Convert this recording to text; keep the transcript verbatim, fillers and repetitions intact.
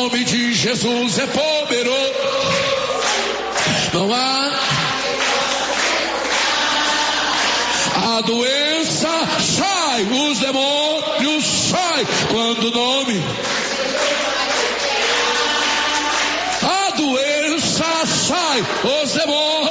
nome de Jesus é poderoso. Não há. A doença sai, os demônios saem quando o nome. A doença sai, os demônios.